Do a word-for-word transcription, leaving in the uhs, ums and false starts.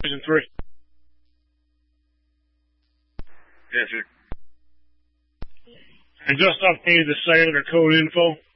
Division three. Yes, sir. I just updated the cellular code info.